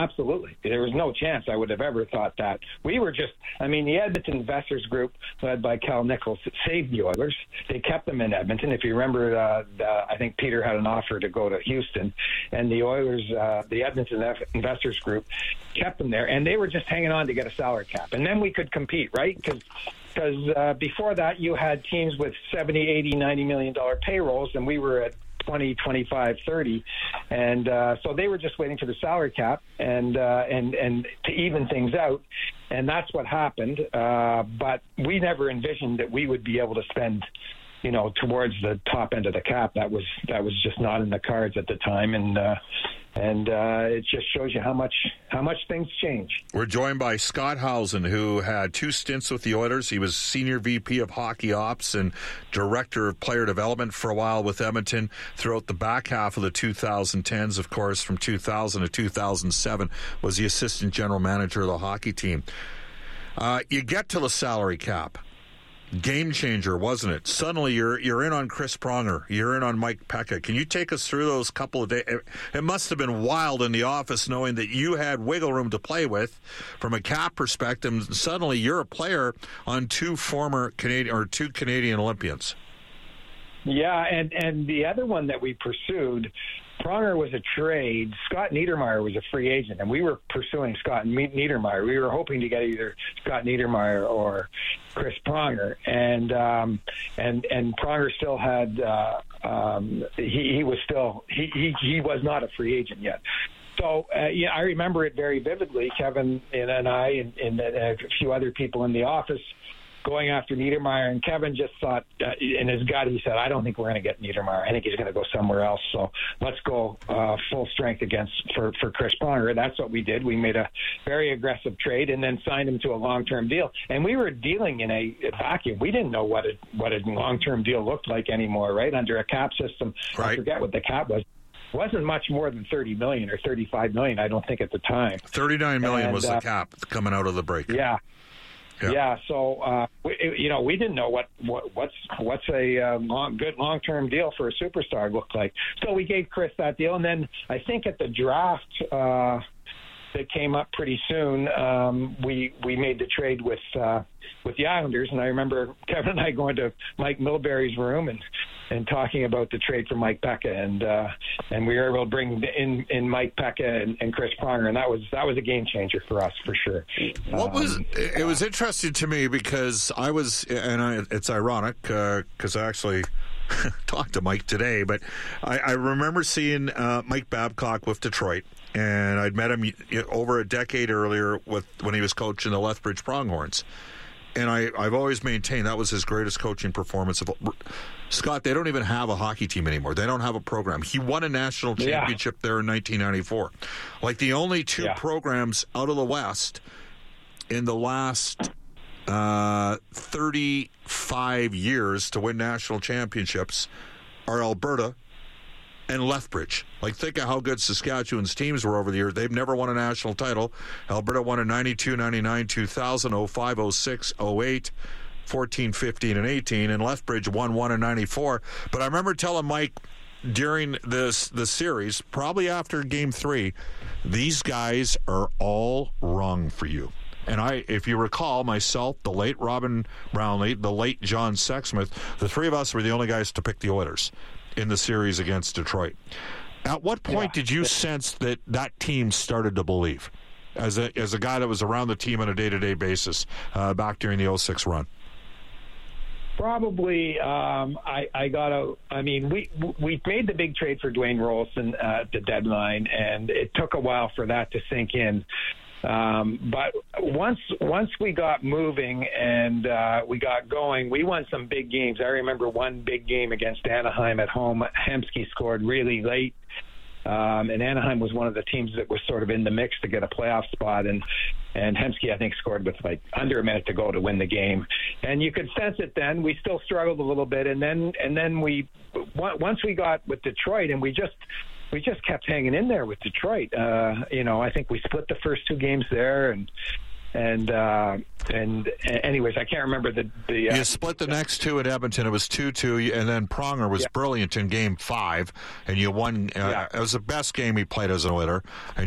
absolutely. There was no chance I would have ever thought that. We were just, the Edmonton Investors Group, led by Cal Nichols, saved the Oilers. They kept them in Edmonton. If you remember, I think Peter had an offer to go to Houston, and the Oilers, the Edmonton Investors Group, kept them there, and they were just hanging on to get a salary cap. And then we could compete, right? Because before that, you had teams with $70, $80, $90 million payrolls, and we were at 20, 25, 30. And so they were just waiting for the salary cap and to even things out. And that's what happened. But we never envisioned that we would be able to spend, towards the top end of the cap. That was just not in the cards at the time. And it just shows you how much things change. We're joined by Scott Howson, who had 2 stints with the Oilers. He was Senior VP of Hockey Ops and Director of Player Development for a while with Edmonton throughout the back half of the 2010s. Of course, from 2000 to 2007 was the Assistant General Manager of the hockey team. You get to the salary cap. Game changer, wasn't it? Suddenly you're in on Chris Pronger. You're in on Mike Peca. Can you take us through those couple of days? It must have been wild in the office knowing that you had wiggle room to play with from a cap perspective. And suddenly you're a player on 2 Canadian Olympians. Yeah, and the other one that we pursued, Pronger was a trade. Scott Niedermayer was a free agent, and we were pursuing Scott Niedermayer. We were hoping to get either Scott Niedermayer or Chris Pronger, and Pronger still had he was not a free agent yet. So I remember it very vividly. Kevin and I and a few other people in the office going after Niedermayer, and Kevin just thought in his gut, he said, I don't think we're going to get Niedermayer. I think he's going to go somewhere else. So let's go full strength for Chris Pronger. That's what we did. We made a very aggressive trade and then signed him to a long-term deal. And we were dealing in a vacuum. We didn't know what a long-term deal looked like anymore, right? Under a cap system. Right. I forget what the cap was. It wasn't much more than $30 million or $35 million, I don't think, at the time. $39 million was the cap coming out of the break. Yeah. Yeah, so we didn't know what's a good long-term deal for a superstar looked like. So we gave Chris that deal, and then I think at the draft that came up pretty soon, we made the trade with the Islanders, and I remember Kevin and I going to Mike Milbury's room and talking about the trade for Mike Peca, and we were able to bring in Mike Peca and Chris Pronger, and that was a game changer for us for sure. It was interesting to me because it's ironic because I actually talked to Mike today, but I remember seeing Mike Babcock with Detroit, and I'd met him over a decade earlier when he was coaching the Lethbridge Pronghorns. And I've always maintained that was his greatest coaching performance. Scott, they don't even have a hockey team anymore. They don't have a program. He won a national championship there in 1994. Like the only 2 programs out of the West in the last 35 years to win national championships are Alberta and Lethbridge. Like, think of how good Saskatchewan's teams were over the years. They've never won a national title. Alberta won in 92, 99, 2000, 05, 06, 08, 14, 15, and 18, and Lethbridge won one in 94. But I remember telling Mike during the series, probably after Game 3, these guys are all wrong for you. And if you recall, myself, the late Robin Brownlee, the late John Sexsmith, the 3 of us were the only guys to pick the Oilers in the series against Detroit. At what point did you sense that team started to believe, as a guy that was around the team on a day-to-day basis back during the 06 run? Probably, we made the big trade for Dwayne Rolson at the deadline, and it took a while for that to sink in. But once we got moving and we got going, we won some big games. I remember one big game against Anaheim at home. Hemsky scored really late. And Anaheim was one of the teams that was sort of in the mix to get a playoff spot. And Hemsky, I think, scored with like under a minute to go to win the game. And you could sense it then. We still struggled a little bit. And then once we got with Detroit, and we just kept hanging in there with Detroit. I think we split the first 2 games there, and anyways, I can't remember the you split the next 2 at Edmonton. It was 2-2, and then Pronger was brilliant in Game 5, and you won. It was the best game he played as an Oiler.